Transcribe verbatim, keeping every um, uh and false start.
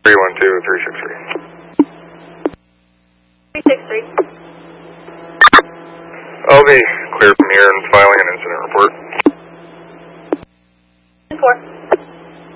three one two, three six three. three six three. I'll be clear from here and filing an incident report.